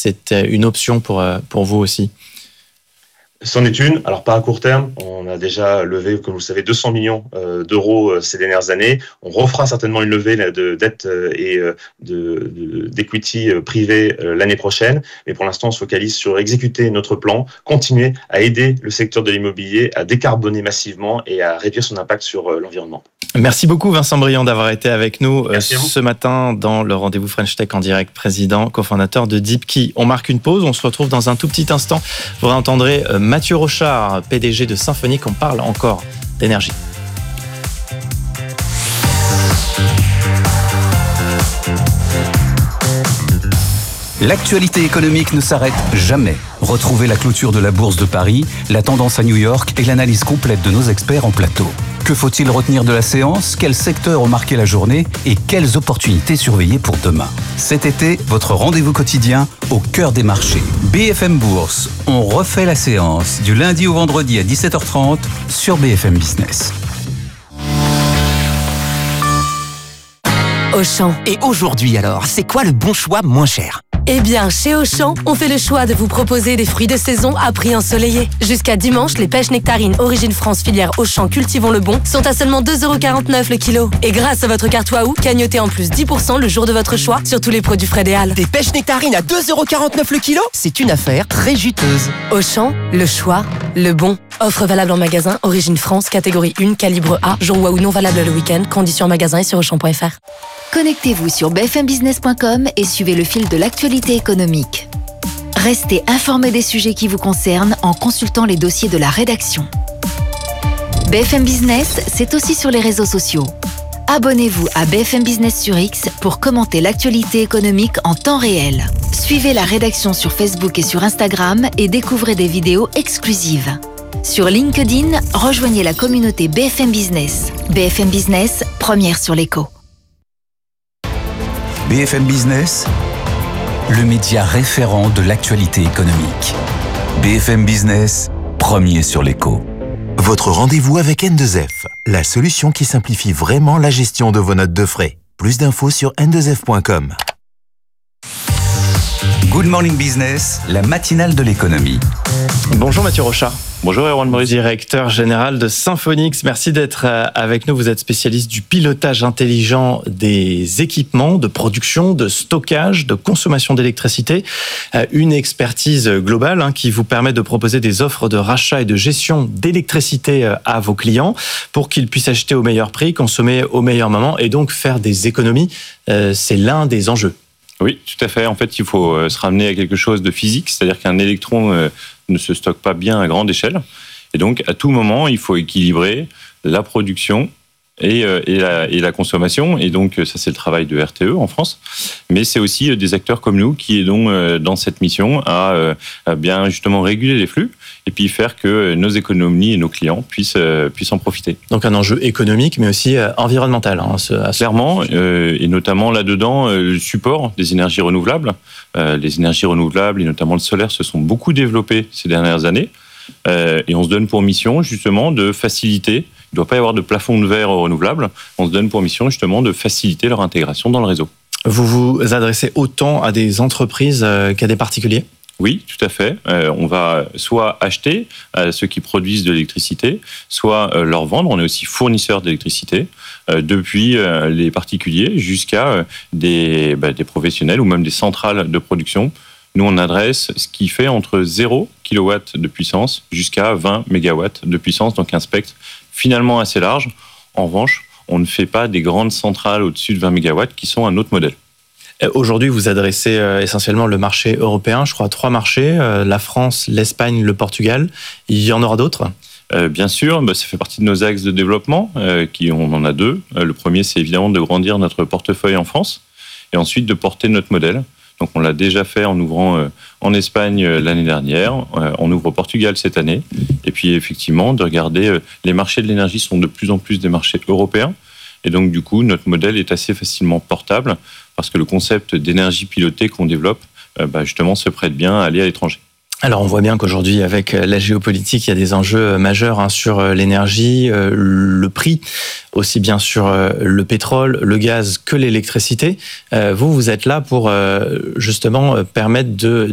c'est une option pour vous aussi? C'en est une. Alors, pas à court terme. On a déjà levé, comme vous le savez, 200 millions d'euros ces dernières années. On refera certainement une levée de dette et d'equity privé l'année prochaine. Mais pour l'instant, on se focalise sur exécuter notre plan, continuer à aider le secteur de l'immobilier à décarboner massivement et à réduire son impact sur l'environnement. Merci beaucoup Vincent Briand d'avoir été avec nous ce matin dans le rendez-vous French Tech en direct, président, cofondateur de Deepkey. On marque une pause, on se retrouve dans un tout petit instant. Vous entendrez Mathieu Rochard, PDG de Symphonic, on parle encore d'énergie. L'actualité économique ne s'arrête jamais. Retrouvez la clôture de la Bourse de Paris, la tendance à New York et l'analyse complète de nos experts en plateau. Que faut-il retenir de la séance? Quels secteurs ont marqué la journée? Et quelles opportunités surveiller pour demain? Cet été, votre rendez-vous quotidien au cœur des marchés. BFM Bourse, on refait la séance du lundi au vendredi à 17h30 sur BFM Business. Auchan. Et aujourd'hui alors, c'est quoi le bon choix moins cher? Eh bien, chez Auchan, on fait le choix de vous proposer des fruits de saison à prix ensoleillé. Jusqu'à dimanche, les pêches nectarines Origine France filière Auchan Cultivons le Bon sont à seulement 2,49€ le kilo. Et grâce à votre carte Waouh, cagnotez en plus 10% le jour de votre choix sur tous les produits frais des Halles. Des pêches nectarines à 2,49€ le kilo? C'est une affaire très juteuse. Auchan, le choix, le bon. Offre valable en magasin, Origine France, catégorie 1, calibre A, jour Waouh non valable le week-end, conditions en magasin et sur Auchan.fr. Connectez-vous sur bfmbusiness.com et suivez le fil de l'actualité économique. Restez informé des sujets qui vous concernent en consultant les dossiers de la rédaction. BFM Business, c'est aussi sur les réseaux sociaux. Abonnez-vous à BFM Business sur X pour commenter l'actualité économique en temps réel. Suivez la rédaction sur Facebook et sur Instagram et découvrez des vidéos exclusives. Sur LinkedIn, rejoignez la communauté BFM Business. BFM Business, première sur l'écho. BFM Business, le média référent de l'actualité économique. BFM Business, premier sur l'écho. Votre rendez-vous avec N2F, la solution qui simplifie vraiment la gestion de vos notes de frais. Plus d'infos sur n2f.com. Good Morning Business, la matinale de l'économie. Bonjour Mathieu Rochard. Bonjour Erwan Maurice. Directeur général de Symphonic. Merci d'être avec nous. Vous êtes spécialiste du pilotage intelligent des équipements de production, de stockage, de consommation d'électricité. Une expertise globale qui vous permet de proposer des offres de rachat et de gestion d'électricité à vos clients pour qu'ils puissent acheter au meilleur prix, consommer au meilleur moment et donc faire des économies. C'est l'un des enjeux. Oui, tout à fait. En fait, il faut se ramener à quelque chose de physique, c'est-à-dire qu'un électron ne se stocke pas bien à grande échelle. Et donc, à tout moment, il faut équilibrer la production et la consommation. Et donc, ça, c'est le travail de RTE en France. Mais c'est aussi des acteurs comme nous qui aidons dans cette mission à bien justement réguler les flux et puis faire que nos économies et nos clients puissent en profiter. Donc, un enjeu économique, mais aussi environnemental. Clairement, et notamment là-dedans, le support des énergies renouvelables. Les énergies renouvelables, et notamment le solaire, se sont beaucoup développées ces dernières années. Et on se donne pour mission, justement, de faciliter. Il ne doit pas y avoir de plafond de verre renouvelable. On se donne pour mission, justement, de faciliter leur intégration dans le réseau. Vous vous adressez autant à des entreprises qu'à des particuliers ? Oui, tout à fait. On va soit acheter à ceux qui produisent de l'électricité, soit leur vendre. On est aussi fournisseur d'électricité, depuis les particuliers jusqu'à des professionnels ou même des centrales de production. Nous, on adresse ce qui fait entre 0 kW de puissance jusqu'à 20 MW de puissance, donc un spectre finalement assez large. En revanche, on ne fait pas des grandes centrales au-dessus de 20 MW qui sont un autre modèle. Aujourd'hui, vous adressez essentiellement le marché européen, je crois 3 marchés, la France, l'Espagne, le Portugal. Il y en aura d'autres ? Bien sûr, ça fait partie de nos axes de développement, on en a 2. Le premier, c'est évidemment de grandir notre portefeuille en France et ensuite de porter notre modèle. Donc on l'a déjà fait en ouvrant en Espagne l'année dernière, on ouvre au Portugal cette année, et puis effectivement de regarder, les marchés de l'énergie sont de plus en plus des marchés européens, et donc du coup notre modèle est assez facilement portable, parce que le concept d'énergie pilotée qu'on développe, justement se prête bien à aller à l'étranger. Alors on voit bien qu'aujourd'hui, avec la géopolitique, il y a des enjeux majeurs sur l'énergie, le prix, aussi bien sur le pétrole, le gaz que l'électricité. Vous êtes là pour justement permettre de